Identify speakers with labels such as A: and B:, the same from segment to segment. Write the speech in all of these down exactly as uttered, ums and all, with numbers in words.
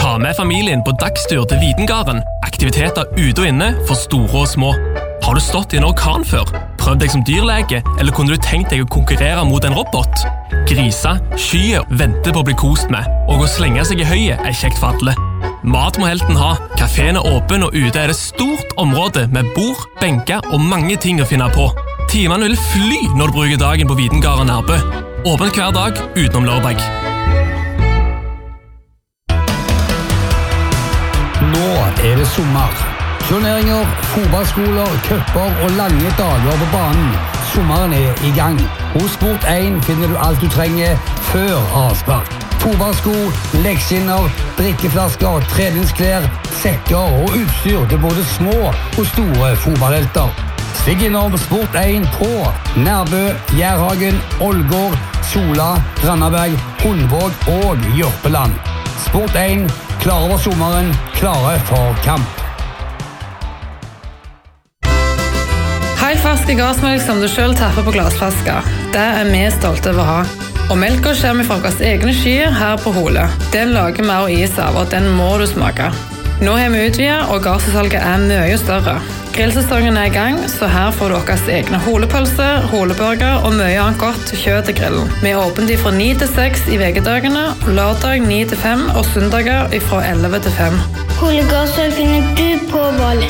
A: Ta med familien på dagstur til Videngarden. Aktiviteter ute og inne for store og små. Har du stått i en orkan før? Prøv deg som dyrlege, eller kunne du tenkt deg å konkurrere mot en robot? Grisa, skyet, venter på å bli kost med, og å slenge seg i høyet er kjekt for alle. Mat må helten ha. Kaféen er åpen, og ute er det stort område med bord, benker og mange ting å finne på. Timene vil fly når du bruker dagen på Videngarden Nærbø. Åpen hver dag utenom lørdag.
B: Nå er det sommer. Turneringer, fotballskoler, cuper og lange dager på banen. Sommeren er i gang. Hos Sport én finner du alt du trenger før avspark. Fotballsko, leggskinner, drikkeflasker, treningsklær, sekker og utstyr til både små og store fotballhelter. Stig innom Sport én på Nærbø, Jærhagen, Ålgård, Sola, Randaberg, Hundvåg og Jørpeland. Sport én, klare over sommeren, klare for kamp.
C: Helt ferske gassmelk som du selv tapper på glassflasker. Det er vi stolte av å ha. Og melka kommer fra våre egne skyer her på Hole. Den lager vi og is av, og den må du smake. Nå har vi utvidet, og gasssalget er mye større. Grillsesongen er i gang, så her får du deres egne holepølse, holeburger og mye annet godt kjøtt til grillen. Vi er åpent fra ni til seks i vekedagene, lørdag ni til fem og søndager fra elleve til fem.
D: Holegassøl finner du på Val.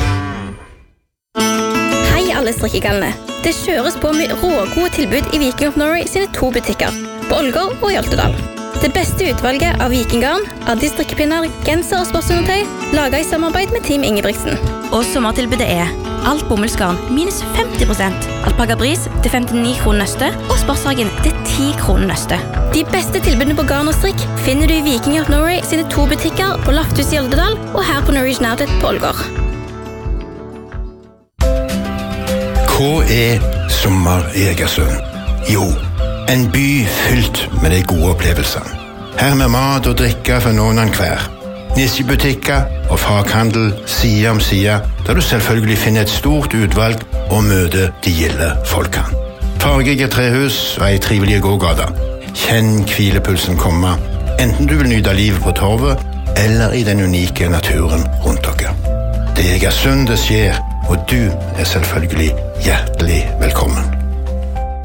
E: Hei alle strikkegallene. Det kjøres på med rågode tilbud i Viking of Norway sine to butikker, på Ålgård og i Oltedal. Det beste utvalget av vikinggarn, addi-strikkepinner, genser og sportsundertøy, laget i samarbeid med Team Ingebrigtsen.
F: Og sommertilbudet er alt bomullsgarn minus femti prosent, alpaga bris til femtini kroner nøste og sportshagen til ti kroner nøste.
E: De beste tilbudene på garn og strikk finner du i Viking of Norway sine to butikker på Lafthus i Oltedal og her på Norwegian Outlet på Ålgård.
G: Hva er sommer i Egersund? Jo, en by fylt med de gode opplevelsene. Her med mat og drikke for noen av hver. Nisjebutikker og faghandel side om side, der du selvfølgelig finner et stort utvalg og møter de gilde folkene. Fargige trehus og ei trivelig gågata. Kjenn hvilepulsen komme, enten du vil nyte livet på torvet eller i den unike naturen rundt dere. Det er Egersund det skjer, og du er selvfølgelig hjertelig velkommen.